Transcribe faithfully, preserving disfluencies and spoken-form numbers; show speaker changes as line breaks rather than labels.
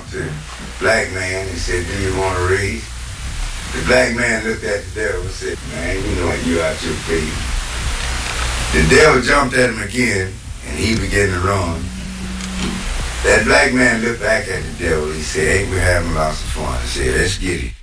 up to the black man and said, do you want to raise? The black man looked at the devil and said, man, you know you out your face. The devil jumped at him again, and he began to run. That black man looked back at the devil. He said, hey, we're having lots of fun. He said, let's get it.